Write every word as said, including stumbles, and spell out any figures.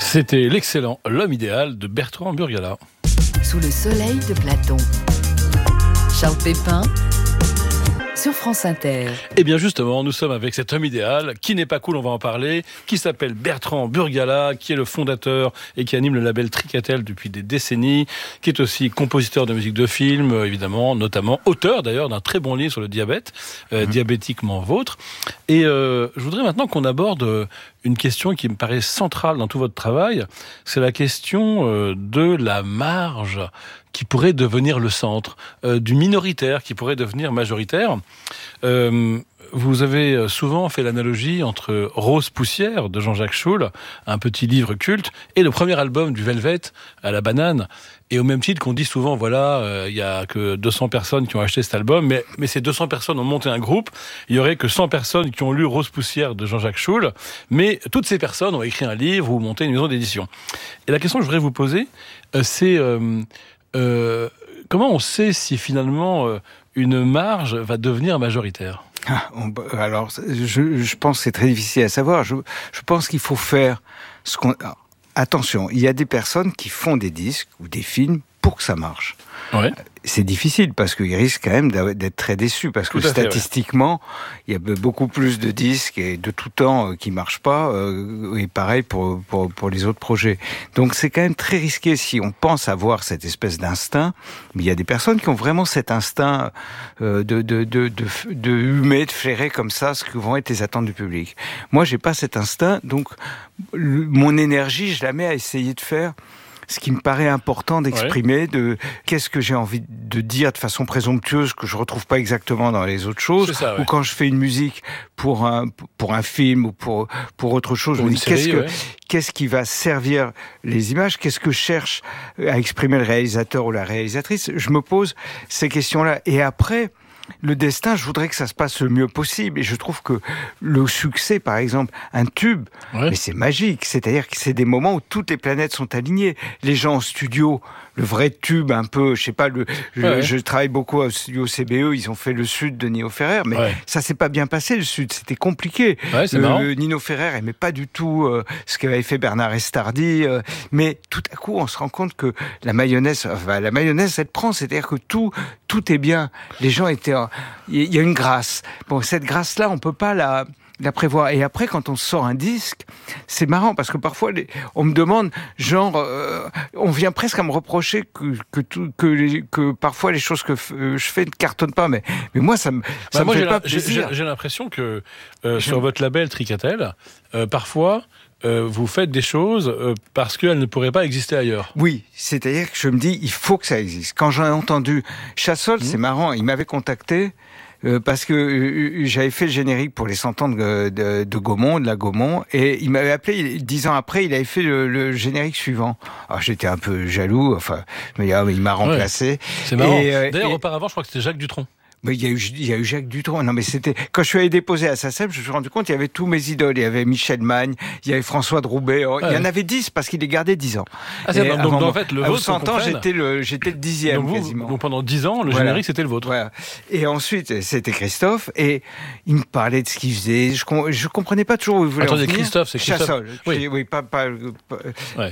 C'était l'excellent L'homme idéal de Bertrand Burgalat. Sous le soleil de Platon. Charles Pépin sur France Inter. Et bien justement, nous sommes avec cet homme idéal, qui n'est pas cool, on va en parler, qui s'appelle Bertrand Burgalat, qui est le fondateur et qui anime le label Tricatel depuis des décennies, qui est aussi compositeur de musique de film, évidemment, notamment auteur d'ailleurs d'un très bon livre sur le diabète, euh, mmh. Diabétiquement vôtre. Et euh, je voudrais maintenant qu'on aborde une question qui me paraît centrale dans tout votre travail, c'est la question euh, de la marge qui pourrait devenir le centre, euh, du minoritaire qui pourrait devenir majoritaire. Euh, vous avez souvent fait l'analogie entre Rose Poussière de Jean-Jacques Schul, un petit livre culte, et le premier album du Velvet à la banane. Et au même titre qu'on dit souvent, voilà, il euh, y a que deux cents personnes qui ont acheté cet album, mais, mais ces deux cents personnes ont monté un groupe, il y aurait que cent personnes qui ont lu Rose Poussière de Jean-Jacques Schul, mais toutes ces personnes ont écrit un livre ou monté une maison d'édition. Et la question que je voudrais vous poser, euh, c'est euh, euh, comment on sait si finalement euh, une marge va devenir majoritaire ? Ah, on, alors, je, je pense que c'est très difficile à savoir. Je, je pense qu'il faut faire ce qu'on... Attention, il y a des personnes qui font des disques ou des films pour que ça marche. Ouais. C'est difficile parce qu'ils risquent quand même d'être très déçus parce que statistiquement, fait, ouais. il y a beaucoup plus de disques et de tout temps qui marchent pas euh, et pareil pour, pour, pour les autres projets. Donc c'est quand même très risqué si on pense avoir cette espèce d'instinct. Mais il y a des personnes qui ont vraiment cet instinct euh, de, de, de, de, de humer, de flairer comme ça ce que vont être les attentes du public. Moi, j'ai pas cet instinct, donc le, mon énergie, je la mets à essayer de faire ce qui me paraît important d'exprimer, ouais. de qu'est-ce que j'ai envie de dire de façon présomptueuse que je retrouve pas exactement dans les autres choses, ça, ouais. ou quand je fais une musique pour un pour un film ou pour pour autre chose, pour je me dis série, qu'est-ce que ouais. qu'est-ce qui va servir les images, qu'est-ce que cherche à exprimer le réalisateur ou la réalisatrice. Je me pose ces questions-là et après. Le destin, je voudrais que ça se passe le mieux possible. Et je trouve que le succès, par exemple, un tube, ouais. mais c'est magique. C'est-à-dire que c'est des moments où toutes les planètes sont alignées. Les gens en studio, le vrai tube, un peu, je sais pas, le, je, ouais. je travaille beaucoup au studio C B E, ils ont fait le Sud de Nino Ferrer, mais ouais. ça s'est pas bien passé, le Sud. C'était compliqué. Ouais, c'est le, Nino Ferrer aimait pas du tout euh, ce qu'avait fait Bernard Estardi. Euh, mais tout à coup, on se rend compte que la mayonnaise, enfin, la mayonnaise, elle prend. C'est-à-dire que tout, tout est bien. Les gens étaient il y a une grâce. Bon, cette grâce-là, on peut pas la, la prévoir. Et après, quand on sort un disque, c'est marrant parce que parfois, les, on me demande, genre, euh, on vient presque à me reprocher que que, tout, que, les, que parfois les choses que f- je fais ne cartonnent pas. Mais, mais moi, ça me, ça bah, me moi, fait j'ai pas la, plaisir. J'ai, j'ai l'impression que euh, sur votre label Tricatel, euh, parfois. Euh, vous faites des choses euh, parce qu'elles ne pourraient pas exister ailleurs. Oui, c'est-à-dire que je me dis, il faut que ça existe. Quand j'en ai entendu Chassol, mmh. c'est marrant, il m'avait contacté euh, parce que euh, j'avais fait le générique pour les cent ans de, de, de Gaumont, de la Gaumont, et il m'avait appelé dix ans après, il avait fait le, le générique suivant. Alors j'étais un peu jaloux, enfin, mais ah, il m'a remplacé. Ouais, c'est marrant. Et, euh, D'ailleurs, et... auparavant, je crois que c'était Jacques Dutronc. Mais il y a eu, il y a eu Jacques Dutronc. Non, mais c'était, quand je suis allé déposer à S A C E M, je me suis rendu compte, il y avait tous mes idoles. Il y avait Michel Magne, il y avait François Droubet. Ouais. Il y en avait dix parce qu'il les gardait dix ans. Ah, c'est donc, donc, en fait, le vôtre. cent ans, j'étais le, j'étais le dixième, donc vous, quasiment. Donc pendant dix ans, le voilà. générique, c'était le vôtre. Voilà. Et ensuite, c'était Christophe, et il me parlait de ce qu'il faisait. Je, je comprenais pas toujours où il voulait Attendez, en venir. Christophe, c'est Christophe. Chassol. Oui. Oui, pas, pas, pas... Ouais.